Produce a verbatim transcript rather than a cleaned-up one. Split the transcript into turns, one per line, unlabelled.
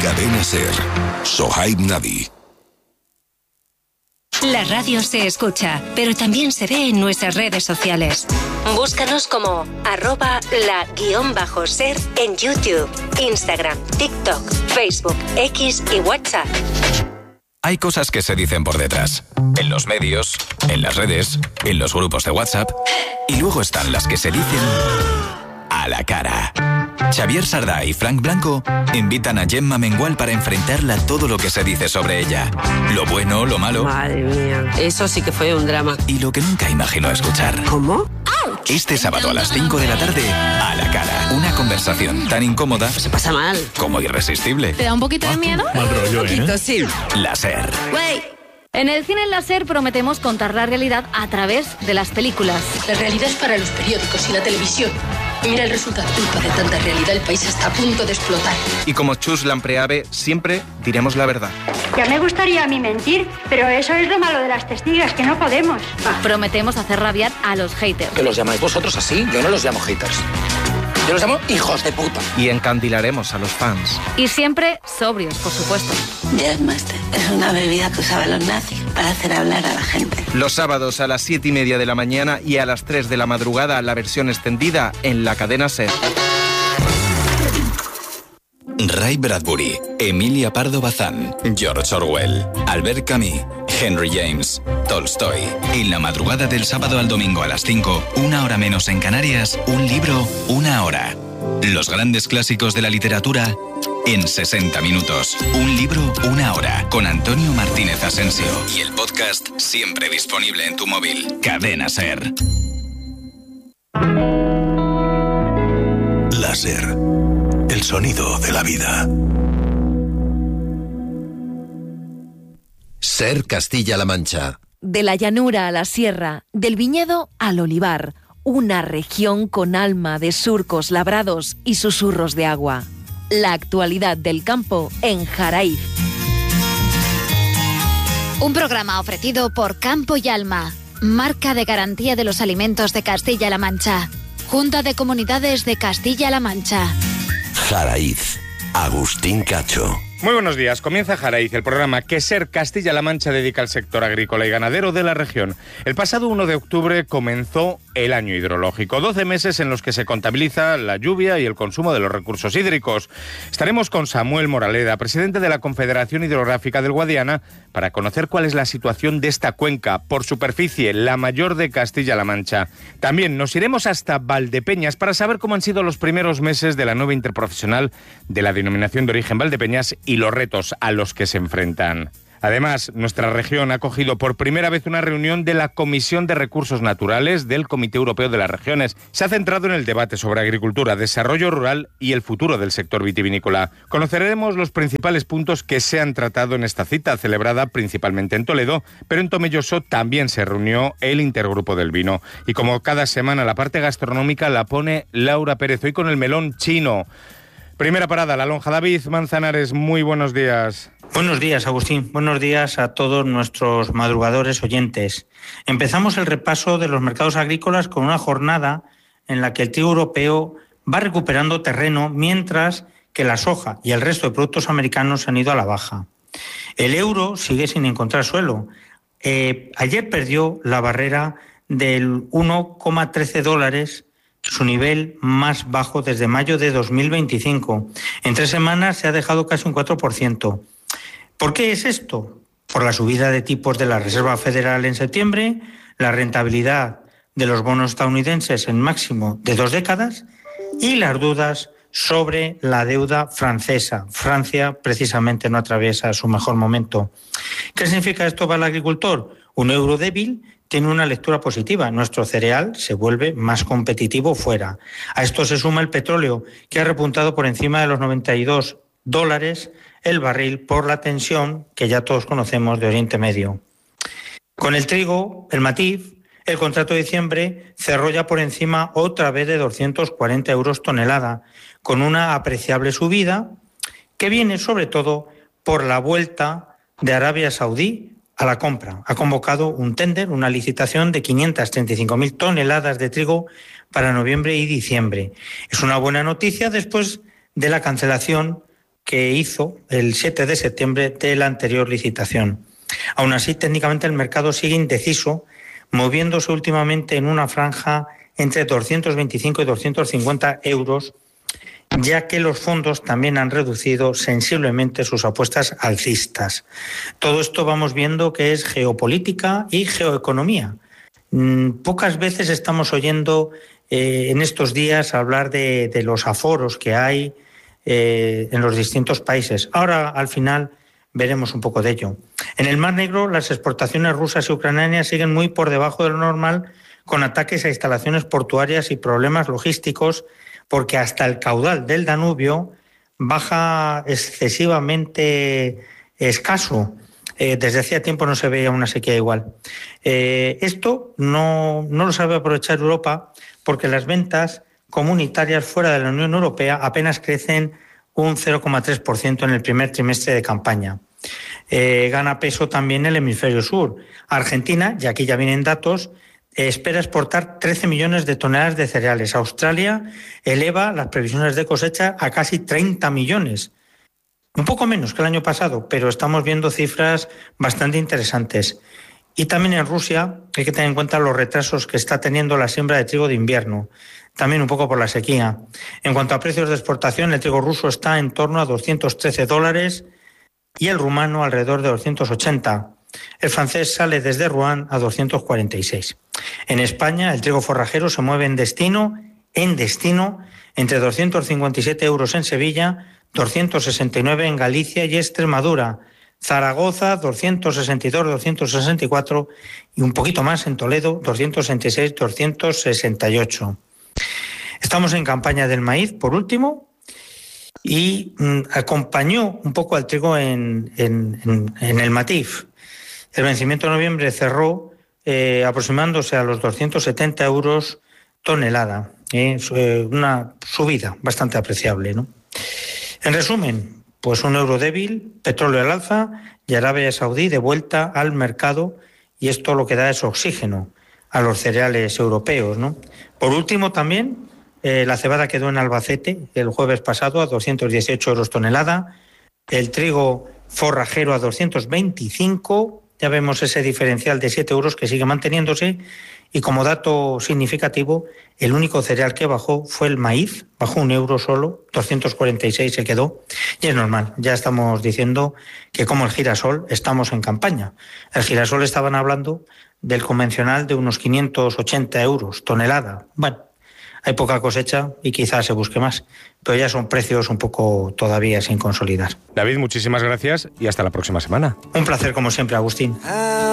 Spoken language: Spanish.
Cadena Ser. Sohaib Nabi.
La radio se escucha, pero también se ve en nuestras redes sociales. Búscanos como arroba la guión bajo ser en YouTube, Instagram, TikTok, Facebook, X y WhatsApp.
Hay cosas que se dicen por detrás, en los medios, en las redes, en los grupos de WhatsApp, y luego están las que se dicen a la cara. Xavier Sardá y Frank Blanco invitan a Gemma Mengual para enfrentarla a todo lo que se dice sobre ella. Lo bueno, lo malo.
Madre mía, eso sí que fue un drama.
Y lo que nunca imaginó escuchar.
¿Cómo?
Este sábado a las cinco de la tarde, a la cara. Una conversación tan incómoda.
Se pasa mal.
Como irresistible.
¿Te da un poquito de miedo?
Mal rollo,
Un poquito,
¿eh?
sí.
La Ser.
En el cine láser prometemos contar la realidad a través de las películas.
La realidad es para los periódicos y la televisión. Y mira el resultado. Culpa de tanta realidad, el país está a punto de explotar.
Y como Chus Lampreave, siempre diremos la verdad.
Ya me gustaría a mí mentir, pero eso es lo malo de las testigas, que no podemos.
Prometemos hacer rabiar a los haters.
¿Que los llamáis vosotros así? Yo no los llamo haters. Yo los llamo hijos de puta.
Y encandilaremos a los fans.
Y siempre sobrios, por supuesto.
Jazzmaster es una bebida que usaban los nazis para hacer hablar a la gente.
Los sábados a las siete y media de la mañana y a las tres de la madrugada la versión extendida en la cadena Ser.
Ray Bradbury, Emilia Pardo Bazán, George Orwell, Albert Camus, Henry James, Tolstoy. En la madrugada del sábado al domingo a las cinco, una hora menos en Canarias, un libro, una hora. Los grandes clásicos de la literatura en sesenta minutos. Un libro, una hora. Con Antonio Martínez Asensio. Y el podcast siempre disponible en tu móvil. Cadena Ser.
Láser. El sonido de la vida.
Ser Castilla-La Mancha.
De la llanura a la sierra, del viñedo al olivar, una región con alma de surcos labrados y susurros de agua. La actualidad del campo en Jaraíz.
Un programa ofrecido por Campo y Alma, marca de garantía de los alimentos de Castilla-La Mancha. Junta de Comunidades de Castilla-La Mancha.
Jaraíz. Agustín Cacho.
Muy buenos días. Comienza Jaraíz, el programa que Ser Castilla-La Mancha dedica al sector agrícola y ganadero de la región. El pasado uno de octubre comenzó el año hidrológico, doce meses en los que se contabiliza la lluvia y el consumo de los recursos hídricos. Estaremos con Samuel Moraleda, presidente de la Confederación Hidrográfica del Guadiana, para conocer cuál es la situación de esta cuenca, por superficie, la mayor de Castilla-La Mancha. También nos iremos hasta Valdepeñas para saber cómo han sido los primeros meses de la nueva interprofesional de la denominación de origen Valdepeñas y los retos a los que se enfrentan. Además, nuestra región ha acogido por primera vez una reunión de la Comisión de Recursos Naturales del Comité Europeo de las Regiones. Se ha centrado en el debate sobre agricultura, desarrollo rural y el futuro del sector vitivinícola. Conoceremos los principales puntos que se han tratado en esta cita, celebrada principalmente en Toledo, pero en Tomelloso también se reunió el Intergrupo del Vino. Y como cada semana, la parte gastronómica la pone Laura Pérez, hoy con el melón chino. Primera parada, La Lonja. David Manzanares, muy buenos días.
Buenos días, Agustín. Buenos días a todos nuestros madrugadores oyentes. Empezamos el repaso de los mercados agrícolas con una jornada en la que el trigo europeo va recuperando terreno, mientras que la soja y el resto de productos americanos han ido a la baja. El euro sigue sin encontrar suelo. Eh, ayer perdió la barrera del uno coma trece dólares, su nivel más bajo desde mayo de dos mil veinticinco. En tres semanas se ha dejado casi un cuatro por ciento. ¿Por qué es esto? Por la subida de tipos de la Reserva Federal en septiembre, la rentabilidad de los bonos estadounidenses en máximo de dos décadas y las dudas sobre la deuda francesa. Francia precisamente no atraviesa su mejor momento. ¿Qué significa esto para el agricultor? Un euro débil tiene una lectura positiva. Nuestro cereal se vuelve más competitivo fuera. A esto se suma el petróleo, que ha repuntado por encima de los noventa y dos dólares el barril por la tensión que ya todos conocemos de Oriente Medio. Con el trigo, el matiz, el contrato de diciembre cerró ya por encima otra vez de doscientos cuarenta euros tonelada, con una apreciable subida que viene sobre todo por la vuelta de Arabia Saudí a la compra. Ha convocado un tender, una licitación de quinientas treinta y cinco mil toneladas de trigo para noviembre y diciembre. Es una buena noticia después de la cancelación que hizo el siete de septiembre de la anterior licitación. Aún así, técnicamente el mercado sigue indeciso, moviéndose últimamente en una franja entre doscientos veinticinco y doscientos cincuenta euros, ya que los fondos también han reducido sensiblemente sus apuestas alcistas. Todo esto vamos viendo que es geopolítica y geoeconomía. Pocas veces estamos oyendo eh, en estos días hablar de, de los aforos que hay eh, en los distintos países. Ahora, al final, veremos un poco de ello. En el Mar Negro, las exportaciones rusas y ucranianas siguen muy por debajo de lo normal, con ataques a instalaciones portuarias y problemas logísticos, porque hasta el caudal del Danubio baja excesivamente escaso. Eh, desde hacía tiempo no se veía una sequía igual. Eh, esto no, no lo sabe aprovechar Europa, porque las ventas comunitarias fuera de la Unión Europea apenas crecen un cero coma tres por ciento en el primer trimestre de campaña. Eh, gana peso también el hemisferio sur. Argentina, y aquí ya vienen datos, espera exportar trece millones de toneladas de cereales. Australia eleva las previsiones de cosecha a casi treinta millones. Un poco menos que el año pasado, pero estamos viendo cifras bastante interesantes. Y también en Rusia hay que tener en cuenta los retrasos que está teniendo la siembra de trigo de invierno, también un poco por la sequía. En cuanto a precios de exportación, el trigo ruso está en torno a doscientos trece dólares y el rumano alrededor de doscientos ochenta. El francés sale desde Rouen a doscientos cuarenta y seis. En España, el trigo forrajero se mueve en destino, en destino, entre doscientos cincuenta y siete euros en Sevilla, doscientos sesenta y nueve en Galicia y Extremadura. Zaragoza, doscientos sesenta y dos, doscientos sesenta y cuatro y un poquito más en Toledo, doscientos sesenta y seis, doscientos sesenta y ocho. Estamos en campaña del maíz, por último, y mmm, acompañó un poco al trigo en, en, en, en el Matif. El vencimiento de noviembre cerró eh, aproximándose a los doscientos setenta euros tonelada, eh, una subida bastante apreciable, ¿no? En resumen, pues un euro débil, petróleo al alza y Arabia Saudí de vuelta al mercado, y esto lo que da es oxígeno a los cereales europeos, ¿no? Por último también, eh, la cebada quedó en Albacete el jueves pasado a doscientos dieciocho euros tonelada, el trigo forrajero a doscientos veinticinco, ya vemos ese diferencial de siete euros que sigue manteniéndose, y como dato significativo, el único cereal que bajó fue el maíz, bajó un euro solo, doscientos cuarenta y seis se quedó, y es normal, ya estamos diciendo que como el girasol estamos en campaña. El girasol estaban hablando del convencional de unos quinientos ochenta euros tonelada. Bueno, hay poca cosecha y quizás se busque más, pero ya son precios un poco todavía sin consolidar.
David, muchísimas gracias y hasta la próxima semana.
Un placer como siempre, Agustín.